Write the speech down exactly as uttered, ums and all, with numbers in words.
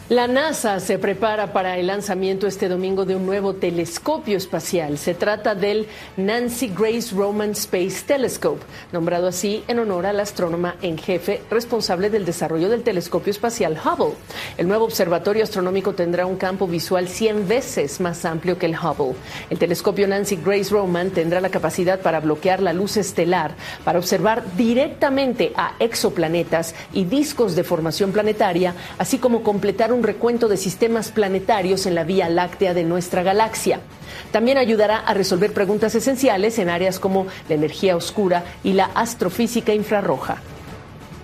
La NASA se prepara para el lanzamiento este domingo de un nuevo telescopio espacial. Se trata del Nancy Grace Roman Space Telescope, nombrado así en honor a la astrónoma en jefe responsable del desarrollo del telescopio espacial Hubble. El nuevo observatorio astronómico tendrá un campo visual cien veces más amplio que el Hubble. El telescopio Nancy Grace Roman tendrá la capacidad para bloquear la luz estelar, para observar directamente a exoplanetas y discos de formación planetaria, así como completar un recuento de sistemas planetarios en la Vía Láctea de nuestra galaxia. También ayudará a resolver preguntas esenciales en áreas como la energía oscura y la astrofísica infrarroja.